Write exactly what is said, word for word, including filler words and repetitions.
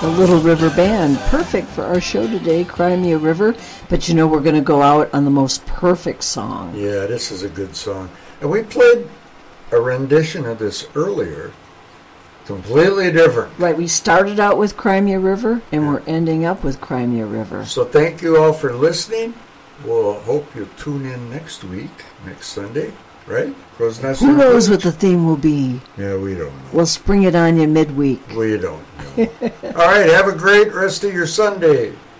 The Little River Band, perfect for our show today, Cry Me a River. But you know we're going to go out on the most perfect song. Yeah, this is a good song. And we played a rendition of this earlier, completely different. Right, we started out with Cry Me a River, and we're ending up with Cry Me a River. So thank you all for listening. We'll hope you tune in next week, next Sunday, right? Crow's Nest. Who knows what the theme will be? Yeah, we don't know. We'll spring it on you midweek. We don't know. All right, have a great rest of your Sunday.